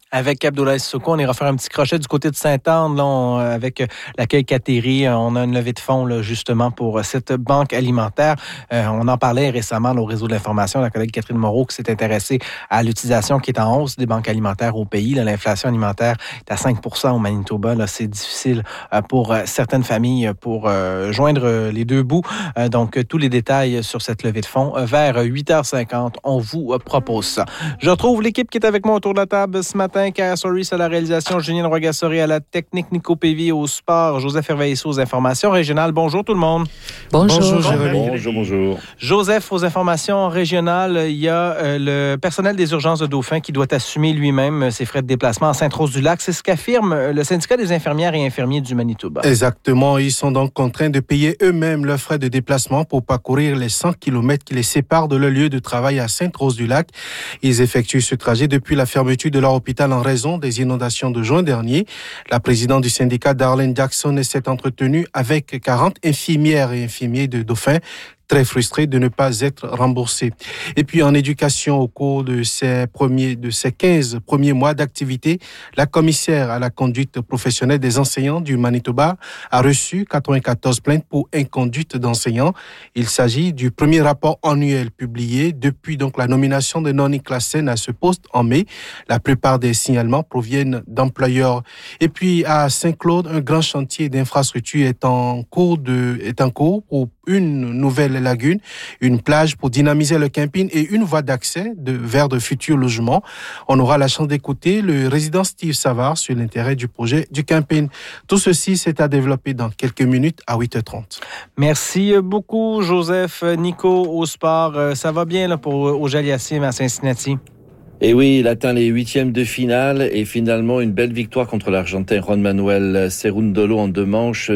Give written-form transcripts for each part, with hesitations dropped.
Avec Abdoulaye Sissoko, on ira faire un petit crochet du côté de Sainte-Anne, là, avec l'accueil Cateri. On a une levée de fonds, là, justement, pour cette banque alimentaire. On en parlait récemment là, au réseau de l'information, la collègue Catherine Moreau, qui s'est intéressée à l'utilisation qui est en hausse des banques alimentaires au pays. Là, l'inflation alimentaire est à 5 % au Manitoba. Là, c'est difficile pour certaines familles pour joindre les deux bouts. Donc, tous les détails sur cette levée de fonds vers 8h50. On vous propose ça. Je retrouve l'équipe qui est avec moi autour de la table ce matin. Kaya Soris à la réalisation, Julien Roy-Gassori à la technique, Nico Pévy au sport, Joseph Herveilleux aux informations régionales. Bonjour tout le monde. Bonjour. Bonjour. Joseph, aux informations régionales, il y a le personnel des urgences de Dauphin qui doit assumer lui-même ses frais de déplacement à Sainte-Rose-du-Lac. C'est ce qu'affirme le syndicat des infirmières et infirmiers du Manitoba. Exactement. Ils sont donc contraints de payer eux-mêmes leurs frais de déplacement pour parcourir les 100 km qui les séparent de leur lieu de travail à Sainte-Rose-du-Lac. Ils effectuent ce trajet depuis la fermeture de leur hôpital en raison des inondations de juin dernier. La présidente du syndicat, Darlene Jackson, s'est entretenue avec 40 infirmières et infirmiers de Dauphin, très frustrés de ne pas être remboursés. Et puis en éducation, au cours de ces 15 premiers mois d'activité, la commissaire à la conduite professionnelle des enseignants du Manitoba a reçu 94 plaintes pour inconduite d'enseignants. Il s'agit du premier rapport annuel publié depuis donc la nomination de Noni Classen à ce poste en mai. La plupart des signalements proviennent d'employeurs. Et puis à Saint-Claude, un grand chantier d'infrastructure est en cours pour une nouvelle lagune, une plage pour dynamiser le camping et une voie d'accès vers de futurs logements. On aura la chance d'écouter le résident Steve Savard sur l'intérêt du projet du camping. Tout ceci, c'est à développer dans quelques minutes à 8h30. Merci beaucoup, Joseph. Nico, au sport, ça va bien là, pour Ojaliasim à Cincinnati? Et oui, il atteint les huitièmes de finale et finalement une belle victoire contre l'Argentin Juan Manuel Cerundolo en 2 manches,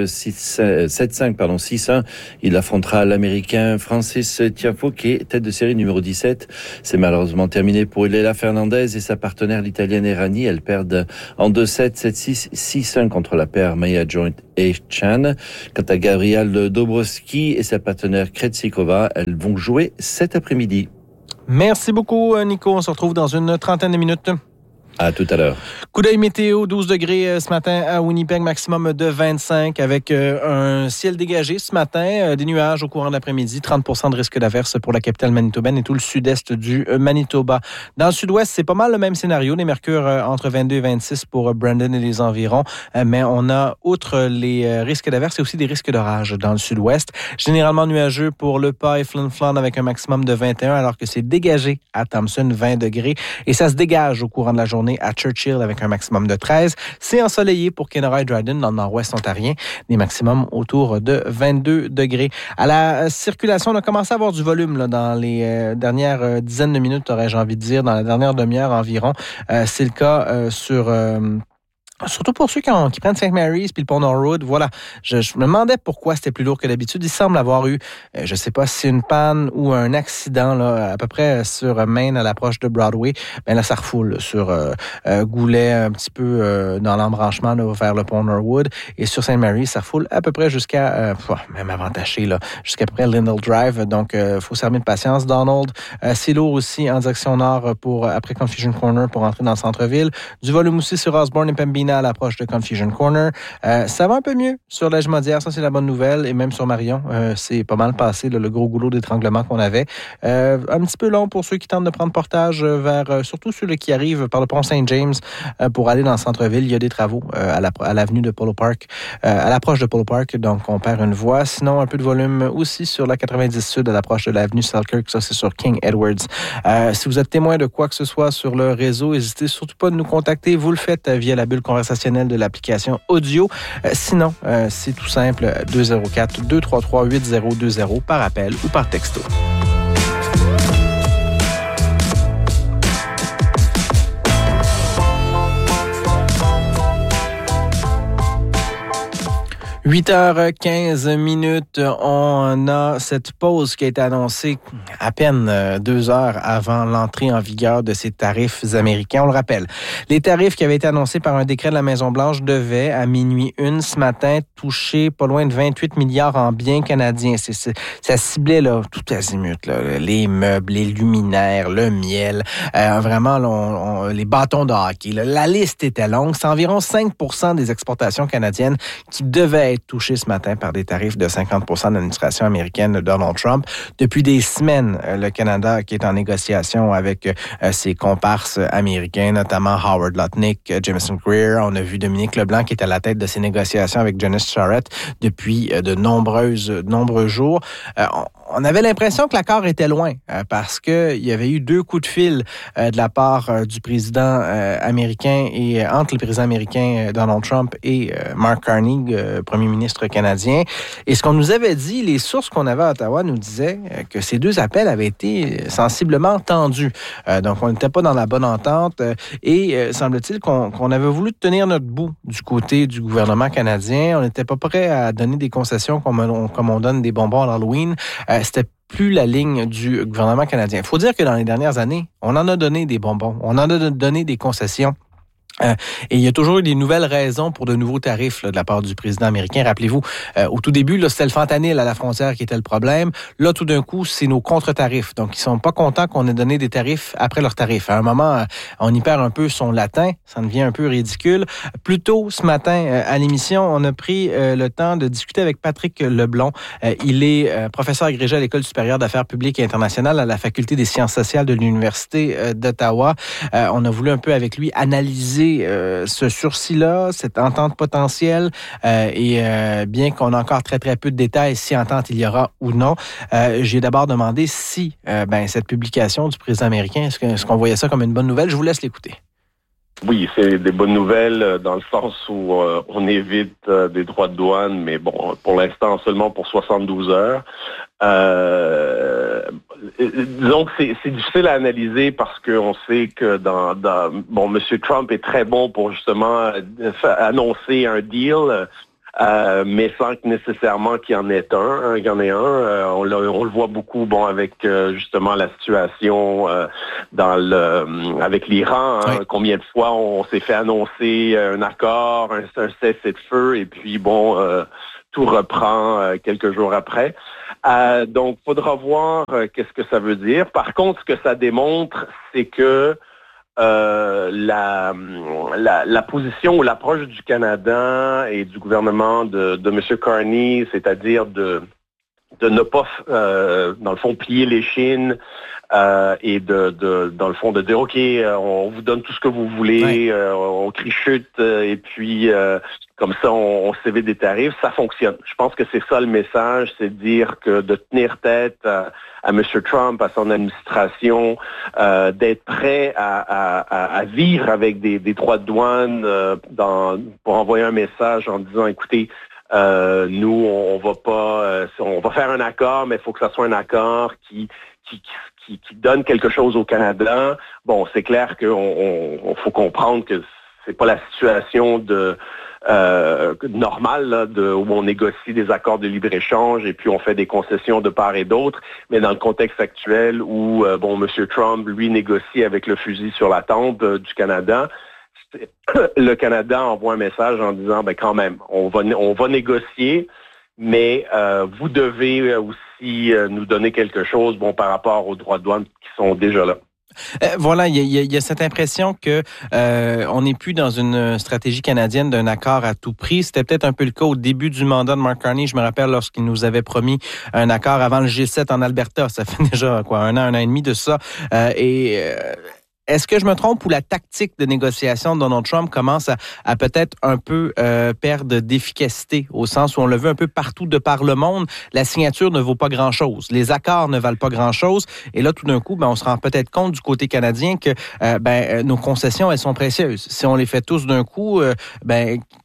7-5, 6-1. Il affrontera l'Américain Francis Tiafoe qui est tête de série numéro 17. C'est malheureusement terminé pour Leila Fernandez et sa partenaire l'Italienne Errani. Elles perdent en 2-7, 7-6, 6-1 contre la paire Maya Joint et Chan. Quant à Gabrielle Dobrowski et sa partenaire Kretsikova, elles vont jouer cet après-midi. Merci beaucoup, Nico. On se retrouve dans une trentaine de minutes. À tout à l'heure. Coup d'œil météo, 12 degrés ce matin à Winnipeg, maximum de 25 avec un ciel dégagé ce matin, des nuages au courant de l'après-midi, 30 % de risque d'averse pour la capitale manitobaine et tout le sud-est du Manitoba. Dans le sud-ouest, c'est pas mal le même scénario, les mercures entre 22 et 26 pour Brandon et les environs, mais on a, outre les risques d'averse, et aussi des risques d'orage dans le sud-ouest. Généralement nuageux pour Le Pas et Flin Flon avec un maximum de 21, alors que c'est dégagé à Thompson, 20 degrés, et ça se dégage au courant de la journée à Churchill avec un maximum de 13. C'est ensoleillé pour Kenora et Dryden dans le nord-ouest ontarien, des maximums autour de 22 degrés. À la circulation, on a commencé à avoir du volume là, dans les dernières dizaines de minutes, aurais-je envie de dire, dans la dernière demi-heure environ. C'est le cas surtout pour ceux qui prennent St. Mary's puis le pont Norwood, voilà. Je me demandais pourquoi c'était plus lourd que d'habitude. Il semble avoir eu, je sais pas si c'est une panne ou un accident là, à peu près sur Main à l'approche de Broadway. Ben là, ça refoule sur Goulet, un petit peu dans l'embranchement là, vers le pont Norwood. Et sur St. Mary's, ça refoule à peu près jusqu'à, même avant Taché, là, jusqu'à peu près Lindell Drive. Donc, faut s'armer de patience. Donald, c'est lourd aussi en direction nord après Confusion Corner pour entrer dans le centre-ville. Du volume aussi sur Osborne et Pembina à l'approche de Confusion Corner. Ça va un peu mieux sur l'Ège-Maudière, ça c'est la bonne nouvelle, et même sur Marion, c'est pas mal passé là, le gros goulot d'étranglement qu'on avait. Un petit peu long pour ceux qui tentent de prendre portage vers, surtout ceux qui arrivent par le pont Saint-James pour aller dans le centre-ville. Il y a des travaux à l'avenue de Polo Park, à l'approche de Polo Park, donc on perd une voie. Sinon, un peu de volume aussi sur la 90 Sud à l'approche de l'avenue Selkirk, ça c'est sur King Edwards. Si vous êtes témoin de quoi que ce soit sur le réseau, n'hésitez surtout pas de nous contacter. Vous le faites via la bulle conversationnelle de l'application audio. Sinon, c'est tout simple, 204-233-8020 par appel ou par texto. 8h15, on a cette pause qui a été annoncée à peine 2 heures avant l'entrée en vigueur de ces tarifs américains. On le rappelle, les tarifs qui avaient été annoncés par un décret de la Maison-Blanche devaient, à minuit 1 ce matin, toucher pas loin de 28 milliards en biens canadiens. Ça ciblait là, tout azimut, là, les meubles, les luminaires, le miel, vraiment les bâtons de hockey. Là, la liste était longue. C'est environ 5% des exportations canadiennes qui devaient être touché ce matin par des tarifs de 50% de l'administration américaine de Donald Trump. Depuis des semaines, le Canada qui est en négociation avec ses comparses américains, notamment Howard Lutnick, Jameson Greer. On a vu Dominique Leblanc qui est à la tête de ces négociations avec Janice Charest depuis de nombreux jours. On avait l'impression que l'accord était loin parce qu'il y avait eu 2 coups de fil de la part du président américain et entre le président américain Donald Trump et Mark Carney, premier ministre canadien. Et ce qu'on nous avait dit, les sources qu'on avait à Ottawa nous disaient que ces 2 appels avaient été sensiblement tendus. Donc, on n'était pas dans la bonne entente et semble-t-il qu'on avait voulu tenir notre bout du côté du gouvernement canadien. On n'était pas prêt à donner des concessions comme on donne des bonbons à Halloween. C'était plus la ligne du gouvernement canadien. Il faut dire que dans les dernières années, on en a donné des bonbons, on en a donné des concessions. Et il y a toujours eu des nouvelles raisons pour de nouveaux tarifs là, de la part du président américain. Rappelez-vous, au tout début, là, c'était le fentanyl à la frontière qui était le problème. Là, tout d'un coup, c'est nos contre-tarifs. Donc, ils sont pas contents qu'on ait donné des tarifs après leurs tarifs. À un moment, on y perd un peu son latin. Ça devient un peu ridicule. Plus tôt, ce matin, à l'émission, on a pris le temps de discuter avec Patrick Leblond. Il est professeur agrégé à l'École supérieure d'affaires publiques et internationales à la Faculté des sciences sociales de l'Université d'Ottawa. On a voulu un peu avec lui analyser ce sursis-là, cette entente potentielle, et bien qu'on a encore très, très peu de détails si entente il y aura ou non, j'ai d'abord demandé si cette publication du président américain, est-ce qu'on voyait ça comme une bonne nouvelle? Je vous laisse l'écouter. Oui, c'est des bonnes nouvelles dans le sens où on évite des droits de douane, mais bon, pour l'instant seulement pour 72 heures. Disons que c'est difficile à analyser parce qu'on sait que M. Trump est très bon pour justement annoncer un deal, mais sans que nécessairement qu'il y en ait un. On le voit beaucoup, avec justement la situation avec l'Iran. Hein, oui. Combien de fois on s'est fait annoncer un accord, un cessez-le-feu, et puis tout reprend quelques jours après. Donc, faudra voir qu'est-ce que ça veut dire. Par contre, ce que ça démontre, c'est que la position ou l'approche du Canada et du gouvernement de M. Carney, c'est-à-dire de ne pas, dans le fond, plier les chines et dans le fond, de dire, OK, on vous donne tout ce que vous voulez, on crie chute, et puis comme ça, on s'évite des tarifs, ça fonctionne. Je pense que c'est ça le message, c'est de dire que de tenir tête à M. Trump, à son administration, d'être prêt à vivre avec des droits de douane pour envoyer un message en disant, écoutez, nous, on va faire un accord, mais il faut que ça soit un accord qui donne quelque chose au Canada. Bon, c'est clair qu'on faut comprendre que c'est pas la situation normale là, où on négocie des accords de libre-échange et puis on fait des concessions de part et d'autre, mais dans le contexte actuel où M. Trump, lui, négocie avec le fusil sur la tempe du Canada, le Canada envoie un message en disant, quand même, on va négocier, mais vous devez aussi nous donner quelque chose par rapport aux droits de douane qui sont déjà là. Voilà, il y a cette impression que on n'est plus dans une stratégie canadienne d'un accord à tout prix. C'était peut-être un peu le cas au début du mandat de Mark Carney. Je me rappelle lorsqu'il nous avait promis un accord avant le G7 en Alberta. Ça fait déjà un an et demi de ça. Est-ce que je me trompe ou la tactique de négociation de Donald Trump commence à peut-être un peu perdre d'efficacité au sens où on le veut un peu partout de par le monde? La signature ne vaut pas grand-chose. Les accords ne valent pas grand-chose. Et là, tout d'un coup, on se rend peut-être compte du côté canadien que nos concessions, elles sont précieuses. Si on les fait tous d'un coup,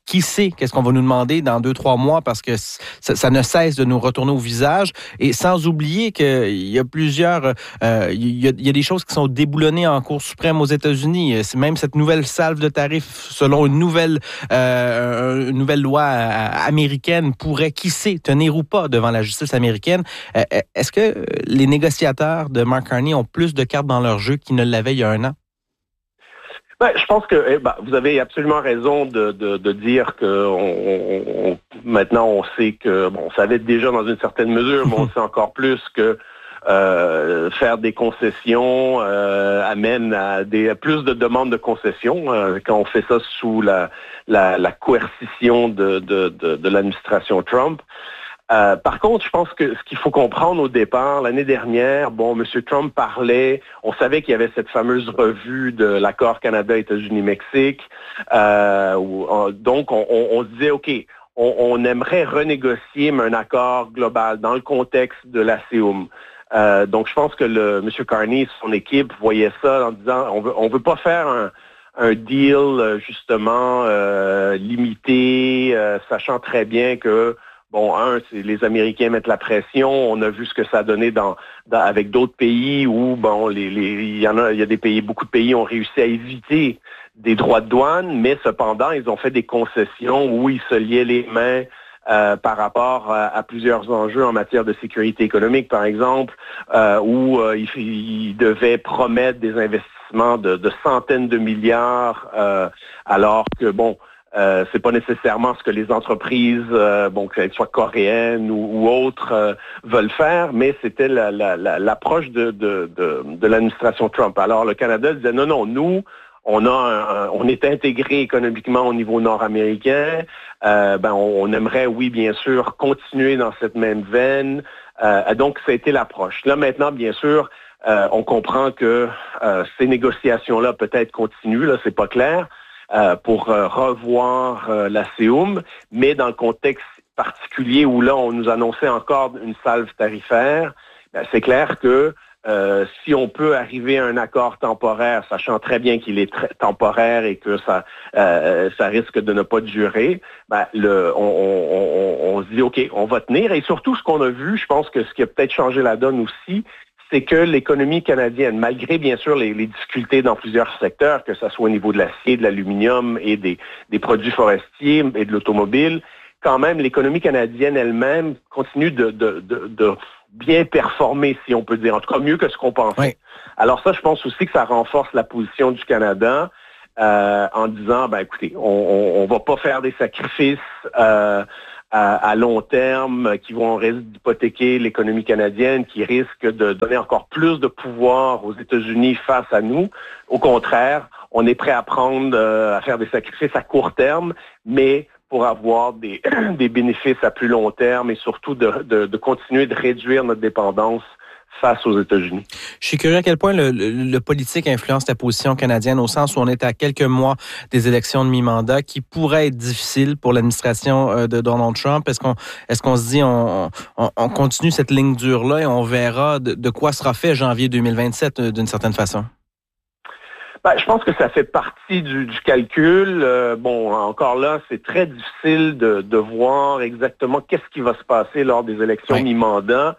qui sait qu'est-ce qu'on va nous demander dans 2-3 mois parce que ça ne cesse de nous retourner au visage. Et sans oublier qu'il y a plusieurs... il y a des choses qui sont déboulonnées en Cour suprême aux États-Unis. C'est même cette nouvelle salve de tarifs, selon une nouvelle loi américaine, pourrait, qui sait, tenir ou pas devant la justice américaine. Est-ce que les négociateurs de Mark Carney ont plus de cartes dans leur jeu qu'ils ne l'avaient il y a un an? Je pense que vous avez absolument raison de dire que maintenant on sait que on savait déjà dans une certaine mesure, mais on sait encore plus que faire des concessions amène à plus de demandes de concessions quand on fait ça sous la coercition de l'administration Trump. Par contre, je pense que ce qu'il faut comprendre au départ, l'année dernière, M. Trump parlait, on savait qu'il y avait cette fameuse revue de l'accord Canada-États-Unis-Mexique. Donc, on se disait, OK, on aimerait renégocier un accord global dans le contexte de la CEUM. Donc, je pense que M. Carney et son équipe voyaient ça en disant, on veut pas faire un deal, justement, limité, sachant très bien que c'est les Américains mettent la pression. On a vu ce que ça a donné avec d'autres pays où, il y a des pays, beaucoup de pays ont réussi à éviter des droits de douane, mais cependant, ils ont fait des concessions où ils se liaient les mains par rapport à plusieurs enjeux en matière de sécurité économique, par exemple, où ils devaient promettre des investissements de centaines de milliards, alors que, c'est pas nécessairement ce que les entreprises, qu'elles soient coréennes ou autres, veulent faire, mais c'était l'approche de l'administration Trump. Alors le Canada disait non, nous, on est intégré économiquement au niveau nord-américain. On aimerait, oui, bien sûr, continuer dans cette même veine. Donc ça a été l'approche. Là maintenant, bien sûr, on comprend que ces négociations-là peut-être continuent. Là, c'est pas clair. Pour revoir la CEUM, mais dans le contexte particulier où là, on nous annonçait encore une salve tarifaire, c'est clair que si on peut arriver à un accord temporaire, sachant très bien qu'il est temporaire et que ça risque de ne pas durer, on se dit, OK, on va tenir. Et surtout, ce qu'on a vu, je pense que ce qui a peut-être changé la donne aussi, c'est que l'économie canadienne, malgré bien sûr les difficultés dans plusieurs secteurs, que ce soit au niveau de l'acier, de l'aluminium et des produits forestiers et de l'automobile, quand même l'économie canadienne elle-même continue de bien performer, si on peut dire, en tout cas mieux que ce qu'on pensait. Oui. Alors ça, je pense aussi que ça renforce la position du Canada en disant, écoutez, on va pas faire des sacrifices à long terme qui vont risquer d'hypothéquer l'économie canadienne, qui risquent de donner encore plus de pouvoir aux États-Unis face à nous. Au contraire, on est prêt à à faire des sacrifices à court terme, mais pour avoir des bénéfices à plus long terme et surtout de continuer de réduire notre dépendance face aux États-Unis. Je suis curieux à quel point le politique influence la position canadienne au sens où on est à quelques mois des élections de mi-mandat qui pourraient être difficiles pour l'administration de Donald Trump. Est-ce qu'on se dit on continue cette ligne dure-là et on verra de quoi sera fait janvier 2027 d'une certaine façon? Je pense que ça fait partie du calcul. Encore là, c'est très difficile de voir exactement qu'est-ce qui va se passer lors des élections mi-mandat.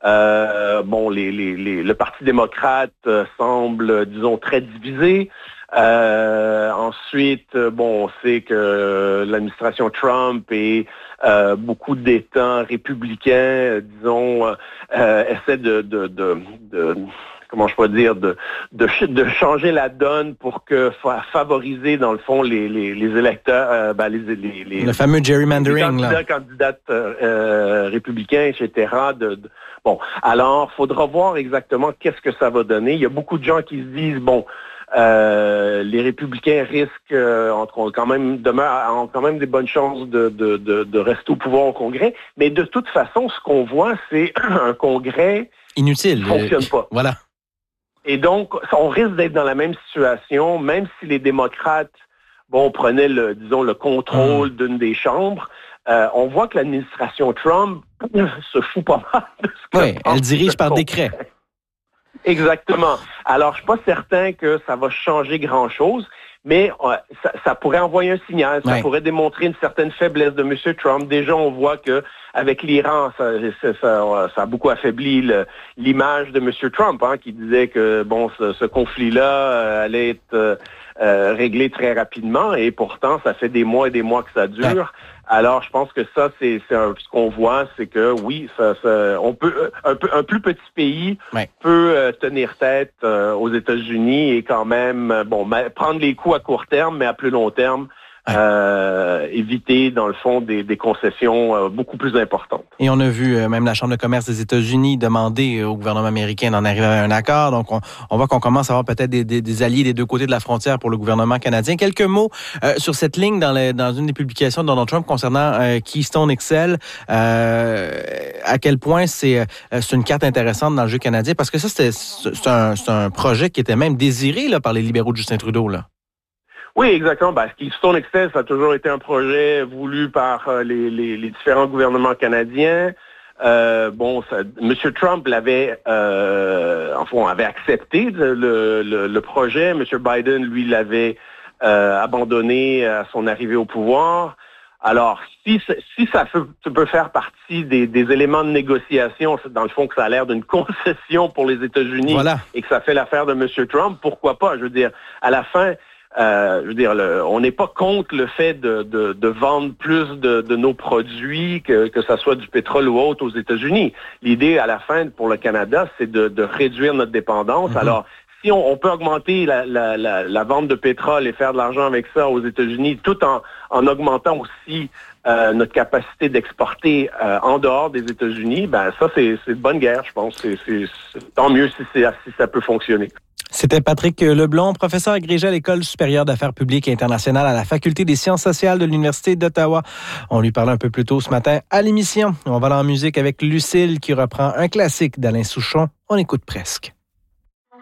Le Parti démocrate semble, disons, très divisé. Ensuite, on sait que l'administration Trump et beaucoup d'États républicains, disons, essaient comment je peux dire, de changer la donne pour favoriser, dans le fond les électeurs, le fameux gerrymandering, candidates républicains, etc. Alors, faudra voir exactement qu'est-ce que ça va donner. Il y a beaucoup de gens qui se disent, les républicains risquent, ont quand même des bonnes chances de rester au pouvoir au Congrès, mais de toute façon, ce qu'on voit, c'est un Congrès inutile, qui ne fonctionne pas. Voilà. Et donc, on risque d'être dans la même situation, même si les démocrates, prenaient le contrôle d'une des chambres. On voit que l'administration Trump se fout pas mal de ce que elle dirige par décret. Exactement. Alors, je suis pas certain que ça va changer grand-chose, mais ça pourrait envoyer un signal, ça pourrait démontrer une certaine faiblesse de M. Trump. Déjà, on voit que avec l'Iran, ça a beaucoup affaibli l'image de M. Trump, qui disait que ce conflit-là allait être réglé très rapidement, et pourtant, ça fait des mois et des mois que ça dure. Ouais. Alors, je pense que ça, c'est ce qu'on voit, c'est que oui, on peut un plus petit pays peut tenir tête aux États-Unis et quand même prendre les coups à court terme, mais à plus long terme. Éviter, dans le fond, des concessions beaucoup plus importantes. Et on a vu même la Chambre de commerce des États-Unis demander au gouvernement américain d'en arriver à un accord. Donc, on voit qu'on commence à avoir peut-être des alliés des deux côtés de la frontière pour le gouvernement canadien. Quelques mots sur cette ligne dans une des publications de Donald Trump concernant Keystone XL. À quel point c'est une carte intéressante dans le jeu canadien? Parce que ça, c'est un projet qui était même désiré là, par les libéraux de Justin Trudeau, là. Oui, exactement. Keystone XL, ça a toujours été un projet voulu par les différents gouvernements canadiens. M. Trump l'avait, avait accepté le projet. M. Biden, lui, l'avait abandonné à son arrivée au pouvoir. Alors, si ça peut faire partie des éléments de négociation, dans le fond que ça a l'air d'une concession pour les États-Unis et que ça fait l'affaire de M. Trump, pourquoi pas? Je veux dire, à la fin, on n'est pas contre le fait de vendre plus de nos produits, que ça soit du pétrole ou autre aux États-Unis. L'idée, à la fin, pour le Canada, c'est de réduire notre dépendance. Mm-hmm. Alors, si on peut augmenter la vente de pétrole et faire de l'argent avec ça aux États-Unis, tout en augmentant aussi notre capacité d'exporter en dehors des États-Unis, ça, c'est de bonne guerre, je pense. C'est tant mieux si ça peut fonctionner. C'était Patrick Leblond, professeur agrégé à l'École supérieure d'affaires publiques et internationales à la Faculté des sciences sociales de l'Université d'Ottawa. On lui parlait un peu plus tôt ce matin à l'émission. On va aller en musique avec Lucille qui reprend un classique d'Alain Souchon. On écoute presque.